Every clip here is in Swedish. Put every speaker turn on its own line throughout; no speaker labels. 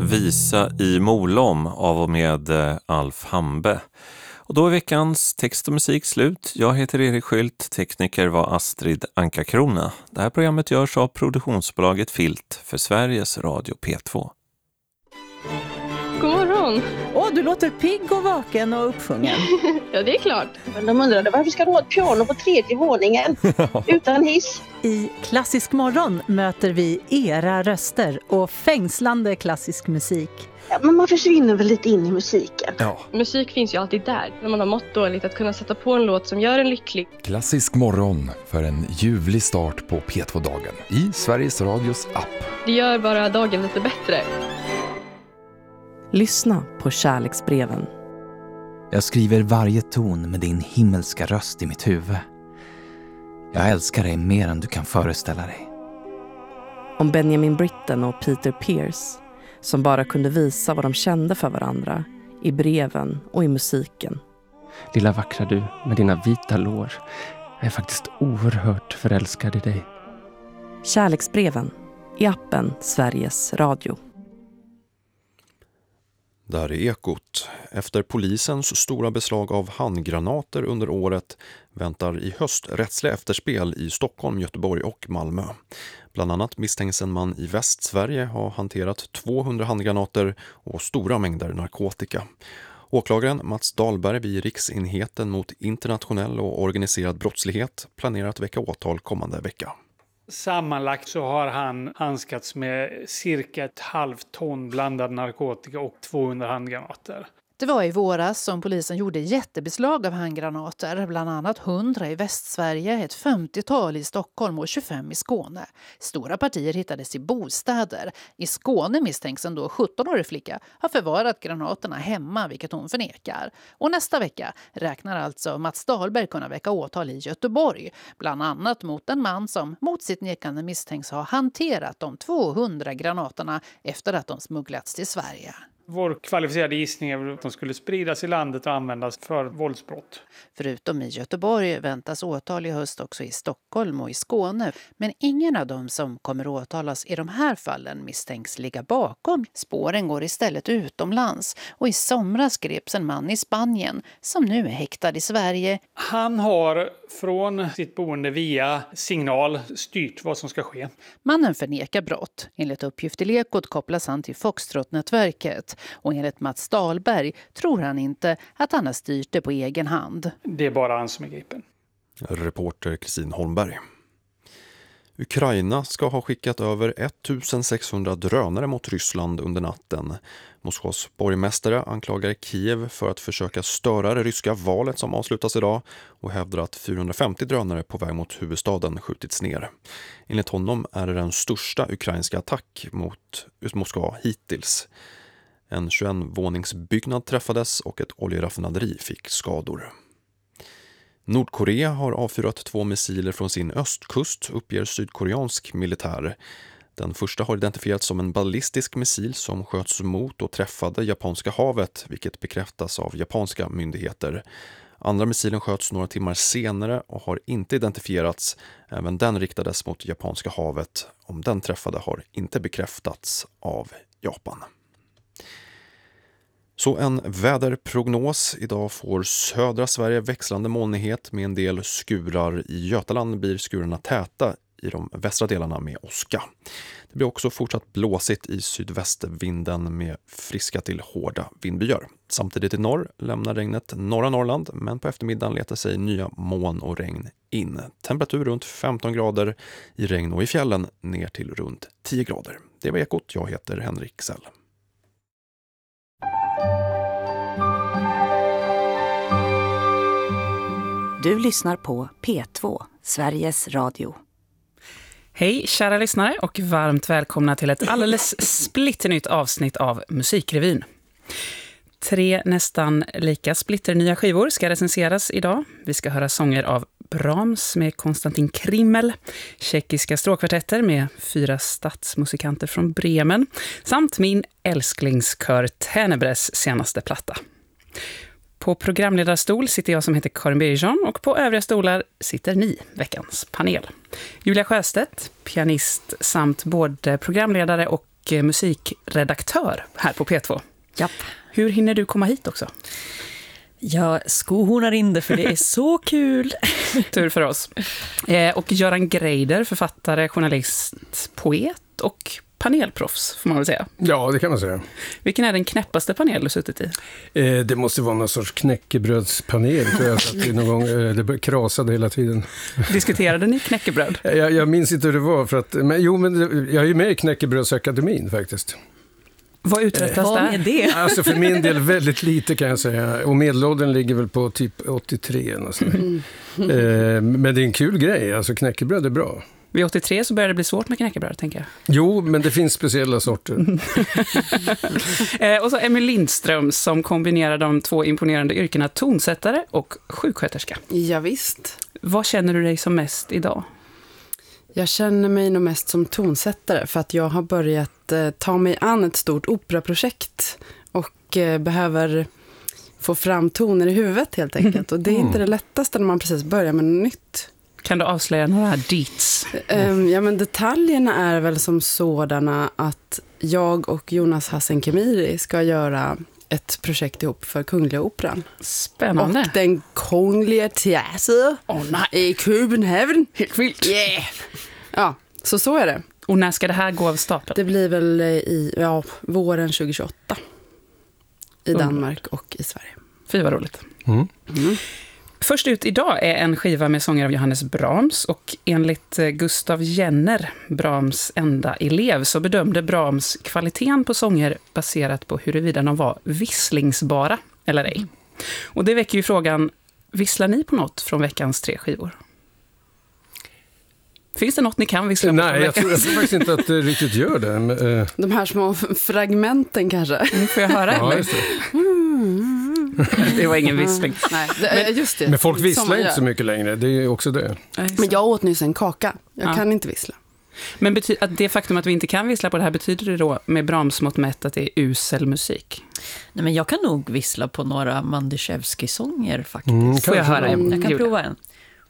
Visa i Molom av och med Alf Hambe. Och då är veckans text och musik slut. Jag heter Erik Skylt, tekniker var Astrid Anka-Krona. Det här programmet görs av produktionsbolaget Filt för Sveriges Radio P2.
God morgon!
Du låter pigg och vaken och uppsjungen.
Ja, det är klart.
De undrade varför ska du ha ett piano på 3:e våningen utan hiss?
I Klassisk morgon möter vi era röster och fängslande klassisk musik.
Ja, men man försvinner väl lite in i musiken.
Ja.
Musik finns ju alltid där. När man har mått dåligt att kunna sätta på en låt som gör en lycklig.
Klassisk morgon för en ljuvlig start på P2-dagen i Sveriges Radios app.
Det gör bara dagen lite bättre.
Lyssna på kärleksbreven.
Jag skriver varje ton med din himmelska röst i mitt huvud. Jag älskar dig mer än du kan föreställa dig.
Om Benjamin Britten och Peter Pierce, som bara kunde visa vad de kände för varandra i breven och i musiken.
Lilla vackra du med dina vita lår. Jag är faktiskt oerhört förälskad i dig.
Kärleksbreven i appen Sveriges Radio.
Där är Ekot. Efter polisens stora beslag av handgranater under året väntar i höst rättsliga efterspel i Stockholm, Göteborg och Malmö. Bland annat misstänks en man i Västsverige ha hanterat 200 handgranater och stora mängder narkotika. Åklagaren Mats Dahlberg vid Riksenheten mot internationell och organiserad brottslighet planerar att väcka åtal kommande vecka.
Sammanlagt så har han handskats med cirka 1,5 ton blandad narkotika och 200 handgranater.
Det var i våras som polisen gjorde jättebeslag av handgranater, bland annat 100 i Västsverige, ett 50-tal i Stockholm och 25 i Skåne. Stora partier hittades i bostäder. I Skåne misstänks en då 17-årig flicka ha förvarat granaterna hemma, vilket hon förnekar. Och nästa vecka räknar alltså Mats Dahlberg kunna väcka åtal i Göteborg, bland annat mot en man som mot sitt nekande misstänks ha hanterat de 200 granaterna efter att de smugglats till Sverige.
Vår kvalificerade gissning är att de skulle spridas i landet och användas för våldsbrott.
Förutom i Göteborg väntas åtal i höst också i Stockholm och i Skåne. Men ingen av dem som kommer åtalas i de här fallen misstänks ligga bakom. Spåren går istället utomlands. Och i somras greps en man i Spanien som nu är häktad i Sverige.
Han har från sitt boende via signal styrt vad som ska ske.
Mannen förnekar brott. Enligt uppgift i Ekot kopplas han till Foxtrot-nätverket. Och enligt Mats Dahlberg tror han inte att han har styrt det på egen hand.
Det är bara han som är gripen.
Reporter Kristin Holmberg. Ukraina ska ha skickat över 1600 drönare mot Ryssland under natten. Moskvas borgmästare anklagar Kiev för att försöka störa det ryska valet som avslutas idag och hävdar att 450 drönare på väg mot huvudstaden skjutits ner. Enligt honom är det den största ukrainska attack mot Moskva hittills. En 21-våningsbyggnad träffades och ett oljeraffinaderi fick skador. Nordkorea har avfyrat 2 missiler från sin östkust, uppger sydkoreansk militär. Den första har identifierats som en ballistisk missil som sköts mot och träffade Japanska havet, vilket bekräftas av japanska myndigheter. Andra missilen sköts några timmar senare och har inte identifierats. Även den riktades mot Japanska havet. Om den träffade har inte bekräftats av Japan. Så en väderprognos. Idag får södra Sverige växlande molnighet med en del skurar. I Götaland blir skurarna täta i de västra delarna med åska. Det blir också fortsatt blåsigt i sydvästvinden med friska till hårda vindbyar. Samtidigt i norr lämnar regnet norra Norrland, men på eftermiddagen letar sig nya moln och regn in. Temperatur runt 15 grader i regn och i fjällen ner till runt 10 grader. Det var Ekot, jag heter Henrik Sell.
Du lyssnar på P2, Sveriges Radio.
Hej kära lyssnare och varmt välkomna till ett alldeles splitternytt avsnitt av Musikrevyn. 3 nästan lika splitternya skivor ska recenseras idag. Vi ska höra sånger av Brahms med Konstantin Krimmel, tjeckiska stråkkvartetter med 4 stadsmusikanter från Bremen samt min älsklingskör Tenebres senaste platta. På programledarstol sitter jag som heter Karin Birgersson och på övriga stolar sitter ni, veckans panel. Julia Sjöstedt, pianist samt både programledare och och musikredaktör här på P2.
Japp.
Hur hinner du komma hit också?
Jag skohornar in det för det är så kul.
Tur för oss. Och Göran Greider, författare, journalist, poet och panelproffs, får man väl säga.
Ja, det kan man säga.
Vilken är den knäppaste panel du suttit i?
Det måste vara någon sorts knäckebrödspanel, tror jag. Att det någon gång det krasade hela tiden.
Diskuterade ni knäckebröd?
Jag minns inte hur det var. Men jag är ju med i Knäckebrödsakademin faktiskt.
Vad uträttas där?
Är det?
Alltså för min del väldigt lite kan jag säga. Och medelåldern ligger väl på typ 83. Men det är en kul grej. Alltså knäckebröd är bra.
Vid 83 så börjar det bli svårt med knäckebröd, tänker jag.
Jo, men det finns speciella sorter.
Och så Emmy Lindström som kombinerar de två imponerande yrkena tonsättare och sjuksköterska.
Ja, visst.
Vad känner du dig som mest idag?
Jag känner mig nog mest som tonsättare för att jag har börjat ta mig an ett stort operaprojekt och behöver få fram toner i huvudet helt enkelt. Och det är inte det lättaste när man precis börjar med något nytt.
Kan du avslöja några deets?
Ja, men detaljerna är väl som sådana att jag och Jonas Hassan Khemiri ska göra ett projekt ihop för Kungliga Operan.
Spännande.
Och den Kungliga Teater i Köpenhamn.
Helt vilt.
Yeah. Ja, så är det.
Och när ska det här gå av stapeln?
Det blir väl i våren 2028 i Danmark och i Sverige.
Fy vad roligt. Först ut idag är en skiva med sånger av Johannes Brahms och enligt Gustav Jenner, Brahms enda elev, så bedömde Brahms kvaliteten på sånger baserat på huruvida de var visslingsbara eller ej. Och det väcker ju frågan, visslar ni på något från veckans 3 skivor? Finns det något ni kan vissla på?
Nej, jag tror faktiskt inte att det riktigt gör det. Men,
de här små fragmenten kanske.
Får jag höra?
Ja, just det.
Det var ingen vissling.
Nej, just det.
Men folk visslar inte så mycket längre, det är också det.
Men jag åt nyss en kaka, jag kan inte vissla.
Men att det faktum att vi inte kan vissla på det här, betyder det då med Brahms mått mätt att det är usel musik?
Nej, men jag kan nog vissla på några Mandyszewski-sånger faktiskt.
Får jag höra?
Jag kan prova en.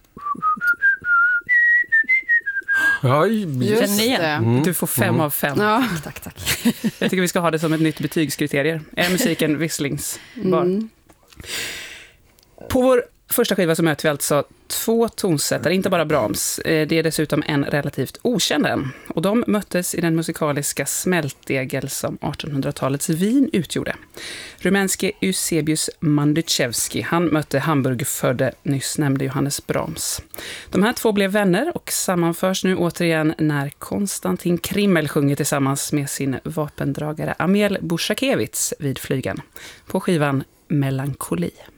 Just det.
Du får 5 av 5.
Ja.
Tack.
Jag tycker vi ska ha det som ett nytt betygskriterier. Är musiken visslingsbar? På vår första skiva så möter vi alltså 2 tonsättare, inte bara Brahms. Det är dessutom en relativt okänd en. Och de möttes i den musikaliska smältdegel som 1800-talets Wien utgjorde. Rumänske Eusebius Mandyszewski, han mötte Hamburgfödde nyss nämnde Johannes Brahms. De här 2 blev vänner och sammanförs nu återigen när Konstantin Krimmel sjunger tillsammans med sin vapendragare Amel Bushakevitz vid flygen på skivan Melankoli.